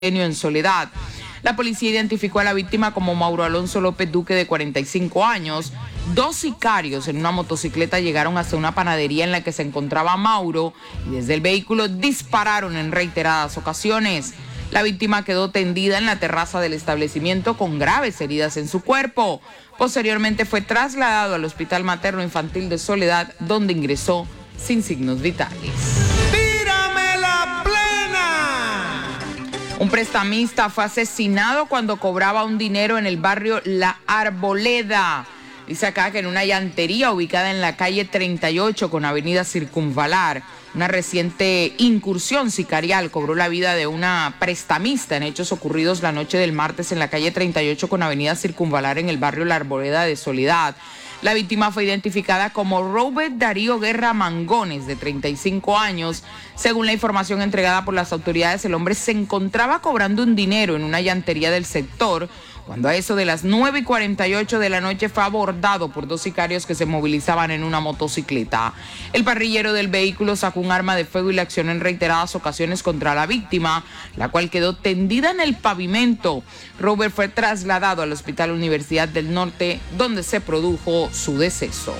en Soledad. La policía identificó a la víctima como Mauro Alonso López Duque, de 45 años. Dos sicarios en una motocicleta llegaron hasta una panadería en la que se encontraba Mauro y desde el vehículo dispararon en reiteradas ocasiones. La víctima quedó tendida en la terraza del establecimiento con graves heridas en su cuerpo. Posteriormente fue trasladado al Hospital Materno Infantil de Soledad, donde ingresó sin signos vitales. Un prestamista fue asesinado cuando cobraba un dinero en el barrio La Arboleda. Dice acá que en una llantería ubicada en la calle 38 con avenida Circunvalar, una reciente incursión sicarial cobró la vida de una prestamista en hechos ocurridos la noche del martes en la calle 38 con avenida Circunvalar en el barrio La Arboleda de Soledad. La víctima fue identificada como Robert Darío Guerra Mangones, de 35 años. Según la información entregada por las autoridades, el hombre se encontraba cobrando un dinero en una llantería del sector, cuando a eso de las 9:48 de la noche fue abordado por dos sicarios que se movilizaban en una motocicleta. El parrillero del vehículo sacó un arma de fuego y la accionó en reiteradas ocasiones contra la víctima, la cual quedó tendida en el pavimento. Robert fue trasladado al Hospital Universidad del Norte, donde se produjo su deceso.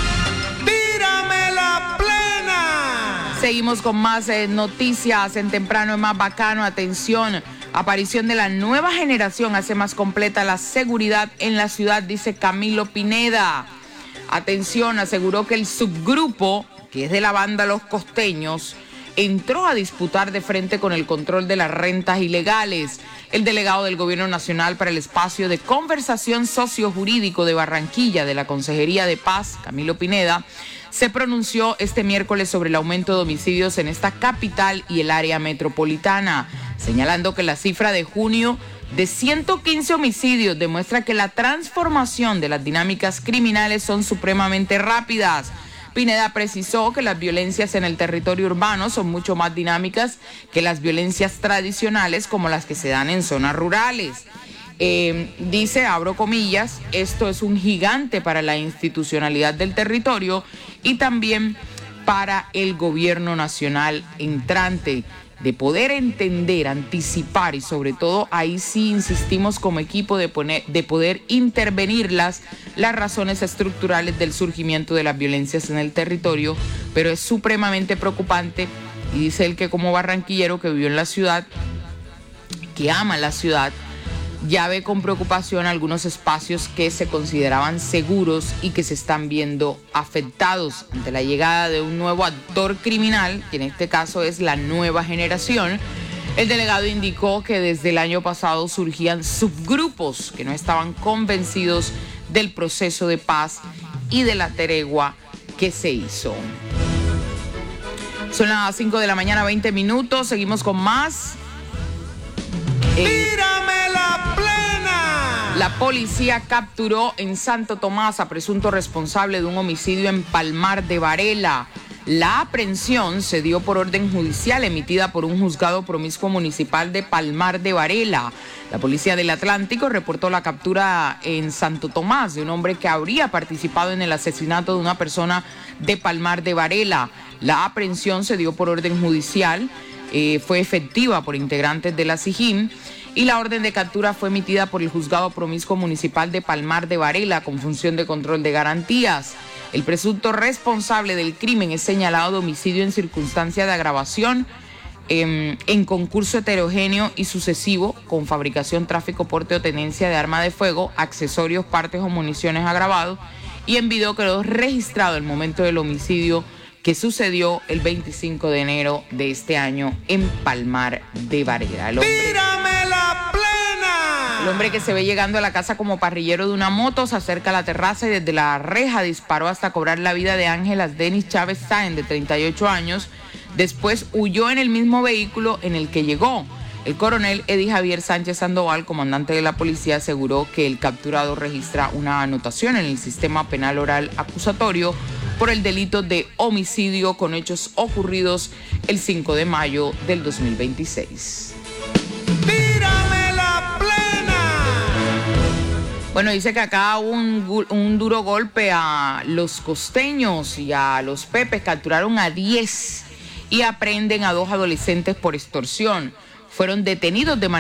¡Tírame la plena! Seguimos con más noticias en Temprano es Más Bacano. Atención, aparición de la nueva generación hace más completa la seguridad en la ciudad, dice Camilo Pineda. Atención, aseguró que el subgrupo, que es de la banda Los Costeños, entró a disputar de frente con el control de las rentas ilegales. El delegado del Gobierno Nacional para el Espacio de Conversación Sociojurídico de Barranquilla de la Consejería de Paz, Camilo Pineda, se pronunció este miércoles sobre el aumento de homicidios en esta capital y el área metropolitana, señalando que la cifra de junio de 115 homicidios demuestra que la transformación de las dinámicas criminales son supremamente rápidas. Pineda precisó que las violencias en el territorio urbano son mucho más dinámicas que las violencias tradicionales como las que se dan en zonas rurales. Dice, abro comillas, esto es un gigante para la institucionalidad del territorio y también para el gobierno nacional entrante, de poder entender, anticipar y sobre todo ahí sí insistimos como equipo de poder intervenir las razones estructurales del surgimiento de las violencias en el territorio, pero es supremamente preocupante. Y dice él que como barranquillero que vivió en la ciudad, que ama la ciudad, ya ve con preocupación algunos espacios que se consideraban seguros y que se están viendo afectados ante la llegada de un nuevo actor criminal, que en este caso es la nueva generación. El delegado indicó que desde el año pasado surgían subgrupos que no estaban convencidos del proceso de paz y de la tregua que se hizo. Son las 5 de la mañana, 20 minutos. Seguimos con más. ¡Tírame la plena! La policía capturó en Santo Tomás a presunto responsable de un homicidio en Palmar de Varela. La aprehensión se dio por orden judicial emitida por un juzgado promiscuo municipal de Palmar de Varela. La policía del Atlántico reportó la captura en Santo Tomás de un hombre que habría participado en el asesinato de una persona de Palmar de Varela. La aprehensión se dio por orden judicial. Fue efectiva por integrantes de la SIJIN y la orden de captura fue emitida por el Juzgado Promiscuo Municipal de Palmar de Varela con función de control de garantías. El presunto responsable del crimen es señalado de homicidio en circunstancia de agravación en concurso heterogéneo y sucesivo con fabricación, tráfico, porte o tenencia de arma de fuego, accesorios, partes o municiones agravados, y en video quedó registrado el momento del homicidio que sucedió el 25 de enero de este año en Palmar de Varela. ¡Tírame la plena! El hombre que se ve llegando a la casa como parrillero de una moto se acerca a la terraza y desde la reja disparó hasta cobrar la vida de Ángelas Denis Chávez Sáenz, de 38 años. Después huyó en el mismo vehículo en el que llegó. El coronel Eddie Javier Sánchez Sandoval, comandante de la policía, aseguró que el capturado registra una anotación en el sistema penal oral acusatorio por el delito de homicidio con hechos ocurridos el 5 de mayo del 2026. ¡Tírame la plena! Bueno, dice que acá un duro golpe a los costeños y a los pepes. Capturaron a 10 y aprenden a 2 adolescentes por extorsión. fueron detenidos de manera